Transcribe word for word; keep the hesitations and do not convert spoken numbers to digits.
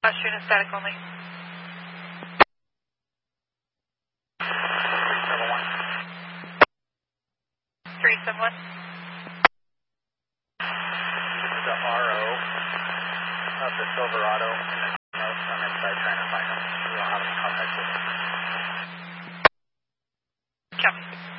unit static only. three seven one. This is the R O of the Silverado in the notes. I'm inside trying to find them. We don't have any contact with them. Copy.